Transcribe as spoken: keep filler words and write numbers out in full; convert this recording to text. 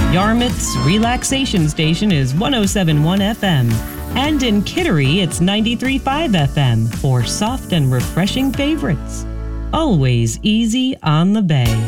Yarmouth's relaxation station is one oh seven point one F M. And in Kittery, it's ninety-three point five F M for soft and refreshing favorites. Always easy on the bay.